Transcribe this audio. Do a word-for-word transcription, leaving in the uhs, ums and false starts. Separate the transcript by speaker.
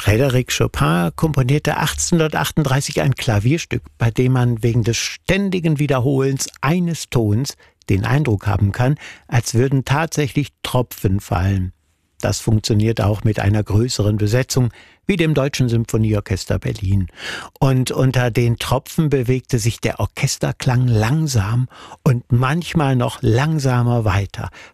Speaker 1: Frédéric Chopin komponierte achtzehnhundertachtunddreißig ein Klavierstück, bei dem man wegen des ständigen Wiederholens eines Tons den Eindruck haben kann, als würden tatsächlich Tropfen fallen. Das funktioniert auch mit einer größeren Besetzung, wie dem Deutschen Symphonieorchester Berlin. Und unter den Tropfen bewegte sich der Orchesterklang langsam und manchmal noch langsamer weiter,